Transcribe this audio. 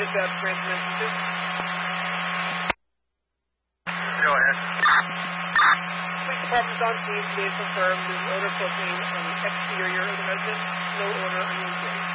dispatch transfer instances. Go ahead. Police department's on scene. They've confirmed there's odor of cocaine on the exterior of the residence. No odor on the interior.